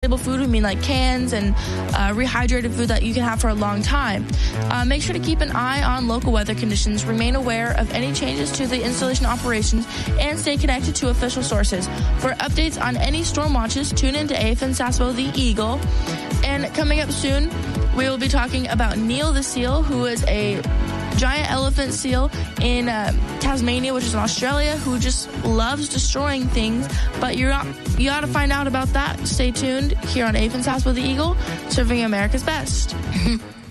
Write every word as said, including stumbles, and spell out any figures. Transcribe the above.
stable food, we mean like cans and uh, rehydrated food that you can have for a long time. Uh, make sure to keep an eye on local weather conditions, remain aware of any changes to the installation operations, and stay connected to official sources. For updates on any storm watches, tune in to A F N Sasebo the Eagle. And coming up soon, we will be talking about Neil the seal, who is a giant elephant seal in uh, Tasmania, which is in Australia, who just loves destroying things. But you're not, you got to find out about that. Stay tuned here on A F N Sasebo the Eagle, serving America's best.